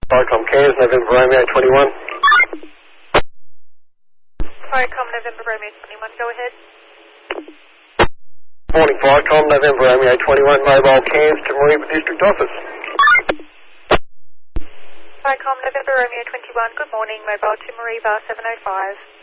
Vicom Cairns, November Romeo 21. Vicom November Romeo 21, go ahead. Morning, Vicom November Romeo 21, Mobile Cairns to Mareeba District Office. Vicom November Romeo 21, good morning, mobile to Mareeba 705.